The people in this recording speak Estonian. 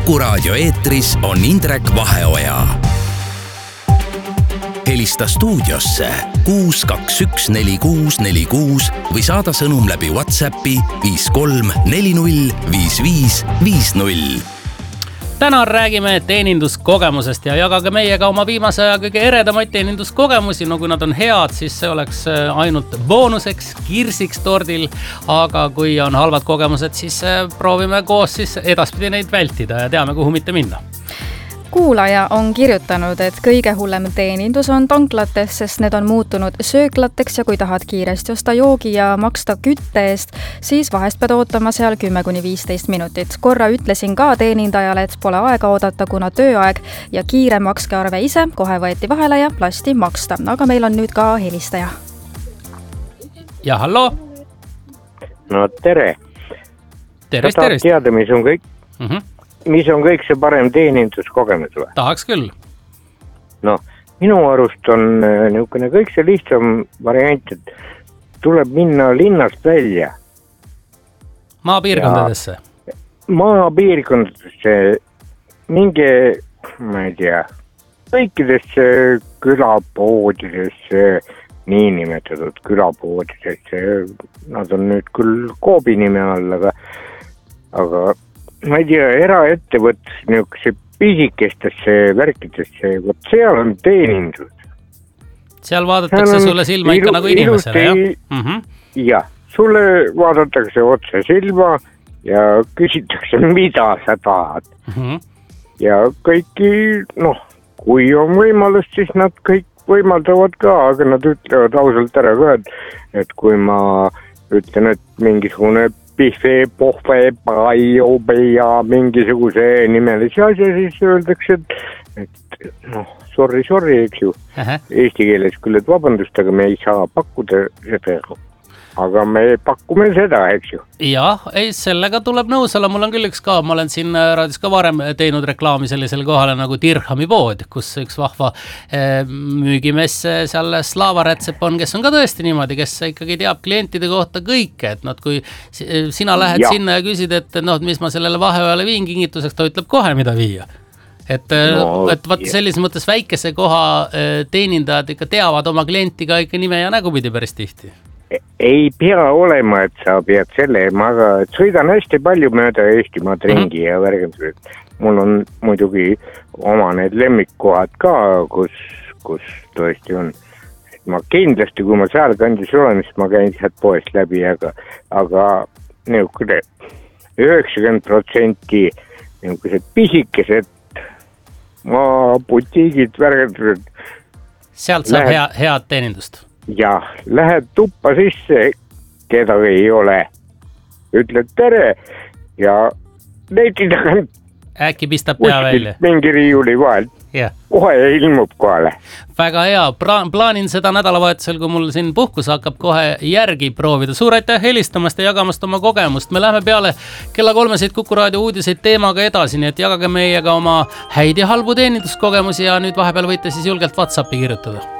Kuku Raadio eetris on Indrek Vaheoja. Helista stuudiosse 6214646 või saada sõnum läbi WhatsAppi 53405550. Täna räägime teeninduskogemusest ja jagage meiega oma viimase aja kõige eredamaid teeninduskogemusi. No kui nad on head, siis see oleks ainult boonuseks, kirsiks tordil. Aga kui on halvad kogemused, siis proovime koos siis edaspidi neid vältida ja teame, kuhu mitte minna. Kuulaja on kirjutanud, et kõige hullem teenindus on tanklates, sest need on muutunud sööklateks ja kui tahad kiiresti osta joogi ja maksta kütte eest, siis vahest pead ootama seal 10-15 minutit. Korra ütlesin ka teenindajale, et pole aega oodata, kuna tööaeg ja kiire makske arve ise, kohe võeti vahele ja lasti maksta. Aga meil on nüüd ka helistaja. Ja hallo? No tere. Tervist. Teada, mis on kõik? Mis on kõik see parem teeninduskogemus või? Tahaks küll. No, minu arust on niisugune kõik see lihtsam variant, et tuleb minna linnast välja. Maapiirkondadesse? Maapiirkondadesse, mingi, ma ei tea, kõikidesse külapoodidesse, niinimetatud külapoodidesse, nad on nüüd küll Coopi nime all, aga ma ei tea, eraettevõttes niisuguse pisikestesse värkidesse, võt seal on teenindus. Seal vaadatakse sulle silma ikka nagu inimesele, jah? Jah, sulle vaadatakse otse silma ja küsitakse, mida sa tahad. Ja kõiki, kui on võimalus, siis nad kõik võimaldavad ka, aga nad ütlevad ausalt ära ka, et kui ma ütlen, et mingisugune pihve, pohve, paiobe ja mingisuguse nimelise asja, siis öeldakse, et sorry, eks ju. Eesti keeles küll, et vabandust, aga me ei saa pakkuda seda. Aga me pakume seda, eks ju. Jah, sellega tuleb nõus olla. Mul on küll üks ka, ma olen siin raadios ka varem teinud reklaami sellisele kohale nagu Dirhami pood, kus üks vahva müügimess seal Slava Rätsep on, kes on ka tõesti niimoodi, kes ikkagi teab klientide kohta kõike, et kui sina lähed sinna ja küsid, et mis ma sellele vaheajale viin kingituseks, ta ütleb kohe, mida viia. Et vaat sellises mõttes väikese koha teenindajad ikka teavad oma klienti ka ikka nime ja nägupidi päris tihti. Ei pea olema, et sa pead selle, ma sõidan hästi palju mööda Eestimaad ringi ja värgendused. Mul on muidugi oma need lemmikkohad ka, kus tõesti on. Ma kindlasti, kui ma seal kandis olen, siis ma käin sealt poest läbi, aga 90% niisugused pisikesed maabutiigid, värgendused. Sealt saab head teenindust. Ja lähed tuppa sisse, keda ei ole. Ütled tere ja neiti tagant. Äkki pistab pea välja. Mingi riiuli vahel. Kohe ilmub kohale. Väga hea. Plaanin seda nädalavahetusel, kui mul siin puhkus hakkab kohe järgi proovida. Suur aitäh helistamast ja jagamast oma kogemust. Me läheme peale kella 3 Kuku Raadio uudiseid teemaga edasi, nii et jagage meiega oma häid ja halbu teeninduskogemusi ja nüüd vahepeal võite siis julgelt WhatsAppi kirjutada.